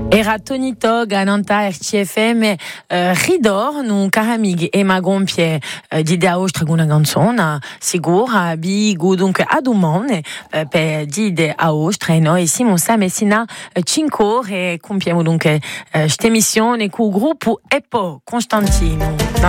Era Tony Tog ananta RTFM ridor nun caramig e magompie di de ostra guna canzona sicura bi gudunk adumone per di de ostra e noi siamo Messina 5 ore e compiamo dunque questa emissione con il gruppo Eppo Constantino.